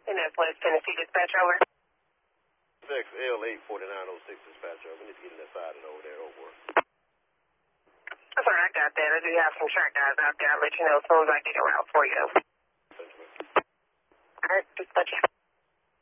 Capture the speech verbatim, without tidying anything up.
Indianapolis, Tennessee, dispatch over. six L eight forty-nine oh six dispatch over. We need to get in that side and over there over. That's all right, I got that. I do have some track guys out there. I'll let you know as soon as I get a route for you. All right, dispatch.